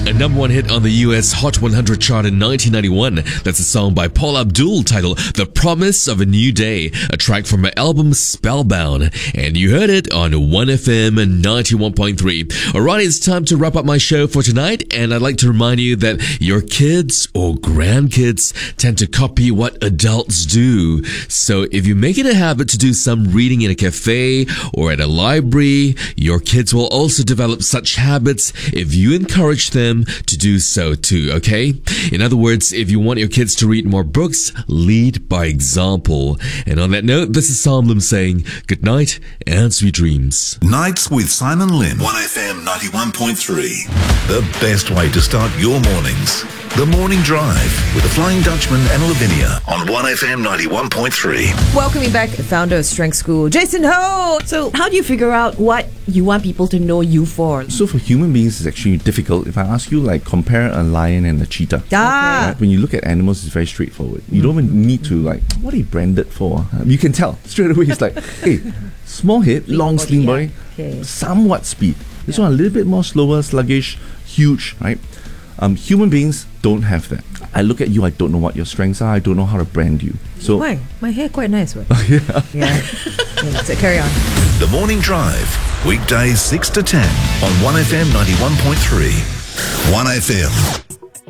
a number one hit on the US Hot 100 chart in 1991. That's a song by Paula Abdul titled The Promise of a New Day, a track from her album Spellbound. And you heard it on 1FM 91.3. Alright, it's time to wrap up my show for tonight, and I'd like to remind you that your kids or grandkids tend to copy what adults do. So if you make it a habit to do some reading in a cafe or at a library, your kids will also develop such habits if you encourage them to do so too, okay? In other words, if you want your kids to read more books, lead by example. And on that note, this is Sam Lim saying good night and sweet dreams. Nights with Simon Lim. 1FM 91.3. The best way to start your mornings. The Morning Drive with the Flying Dutchman and Lavinia on 1FM 91.3. Welcoming back founder of Strength School, Jason Ho. So how do you figure out what you want people to know you for? So for human beings, it's actually difficult. If I ask you, like, compare a lion and a cheetah. Ah. Right? When you look at animals, it's very straightforward. You don't even need to, like, what are you branded for? You can tell straight away. It's like, hey, small head, long slim body, somewhat speed. This one a little bit more slower, sluggish, huge, right? Human beings don't have that. I look at you, I don't know what your strengths are, I don't know how to brand you. So Why? My hair quite nice, right? yeah. So carry on. The Morning Drive. Weekdays 6 to 10 on 1FM 91.3. 1FM.